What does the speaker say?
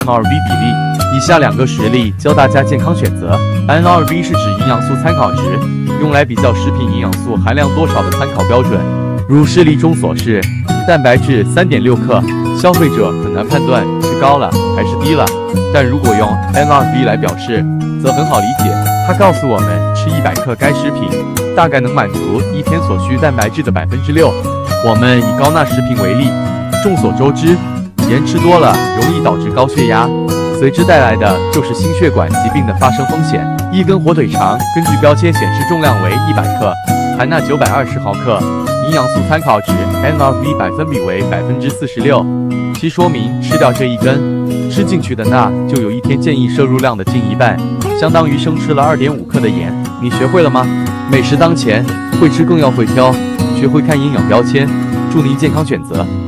N2V 比例。以下2个实例教大家健康选择。N2V 是指营养素参考值，用来比较食品营养素含量多少的参考标准。如示例中所示，蛋白质3.6克，消费者很难判断是高了还是低了。但如果用 N2V 来表示，则很好理解。它告诉我们，吃100克该食品，大概能满足一天所需蛋白质的6%。我们以高钠食品为例，众所周知，盐吃多了容易导致高血压，随之带来的就是心血管疾病的发生风险。一根火腿肠根据标签显示重量为100克，含钠920毫克，营养素参考值 N2V 百分比为46%，其说明吃掉这一根，吃进去的钠就有一天建议摄入量的近一半，相当于生吃了2.5克的盐。你学会了吗？美食当前，会吃更要会挑，学会看营养标签，祝您健康选择。